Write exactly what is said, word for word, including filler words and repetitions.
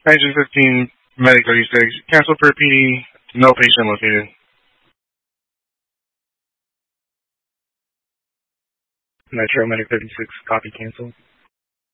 Engine fifteen, Medic thirty-six, cancel for P D, no patient located. Metro Medic thirty-six, copy cancel.